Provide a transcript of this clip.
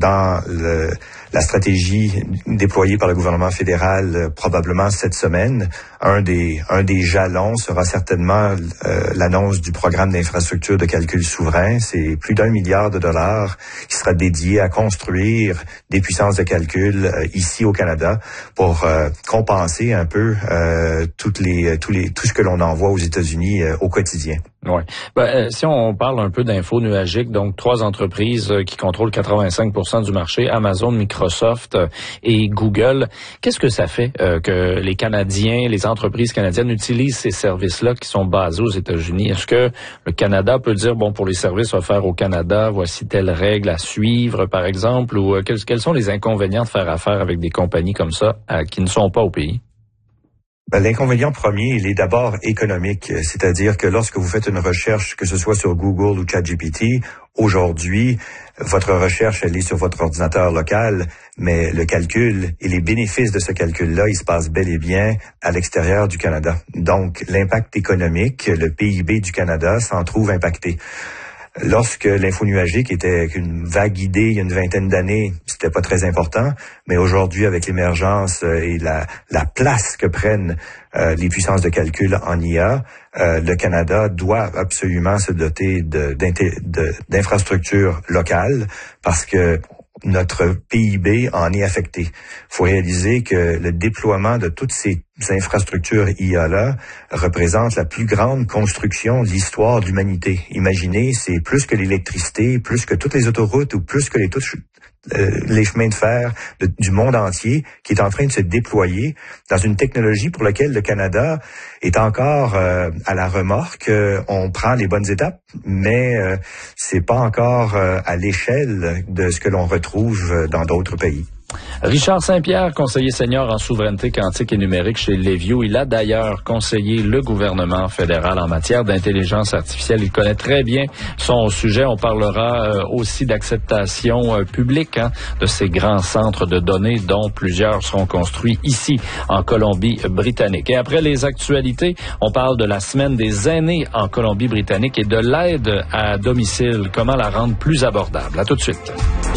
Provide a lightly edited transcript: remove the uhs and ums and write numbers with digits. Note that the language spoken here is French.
dans la stratégie déployée par le gouvernement fédéral probablement cette semaine. Un des jalons sera certainement l'annonce du programme d'infrastructure de calcul souverain. C'est plus d'1 milliard de dollars qui sera dédié à construire des puissances de calcul ici au Canada pour compenser un peu tout ce que l'on envoie aux États-Unis au quotidien. Ouais. Si on parle un peu d'infos nuagiques, donc 3 entreprises qui contrôlent 85% du marché, Amazon, Microsoft et Google. Qu'est-ce que ça fait que les Canadiens, les entreprises canadiennes utilisent ces services-là qui sont basés aux États-Unis? Est-ce que le Canada peut dire, bon, pour les services offerts au Canada, voici telle règle à suivre, par exemple, ou quels sont les inconvénients de faire affaire avec des compagnies comme ça qui ne sont pas au pays? L'inconvénient premier, il est d'abord économique, c'est-à-dire que lorsque vous faites une recherche, que ce soit sur Google ou ChatGPT, aujourd'hui, votre recherche, elle est sur votre ordinateur local, mais le calcul et les bénéfices de ce calcul-là, il se passe bel et bien à l'extérieur du Canada. Donc, l'impact économique, le PIB du Canada s'en trouve impacté. Lorsque l'info nuagique était une vague idée il y a une vingtaine d'années, c'était pas très important, mais aujourd'hui, avec l'émergence et la place que prennent les puissances de calcul en IA, le Canada doit absolument se doter d'infrastructures locales parce que notre PIB en est affecté. Il faut réaliser que le déploiement de toutes ces infrastructures IA-là représente la plus grande construction de l'histoire de l'humanité. Imaginez, c'est plus que l'électricité, plus que toutes les autoroutes ou plus que les chemins de fer du monde entier qui est en train de se déployer dans une technologie pour laquelle le Canada est encore à la remorque. On prend les bonnes étapes, mais c'est pas encore à l'échelle de ce que l'on retrouve dans d'autres pays. Richard Saint-Pierre, conseiller senior en souveraineté quantique et numérique chez Lévio. Il a d'ailleurs conseillé le gouvernement fédéral en matière d'intelligence artificielle. Il connaît très bien son sujet. On parlera aussi d'acceptation publique de ces grands centres de données dont plusieurs seront construits ici en Colombie-Britannique. Et après les actualités, on parle de la semaine des aînés en Colombie-Britannique et de l'aide à domicile. Comment la rendre plus abordable? À tout de suite.